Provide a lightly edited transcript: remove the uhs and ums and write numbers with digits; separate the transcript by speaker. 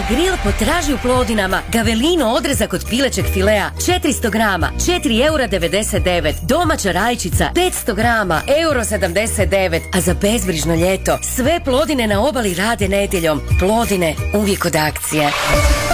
Speaker 1: Grill potraži u Plodinama. Gavelino odrezak od pilećeg filea 400 grama, 4,99 €. Domaća rajčica 500 grama, 1,79 €. A za bezbrižno ljeto sve Plodine na obali rade nedjeljom. Plodine, uvijek od akcije.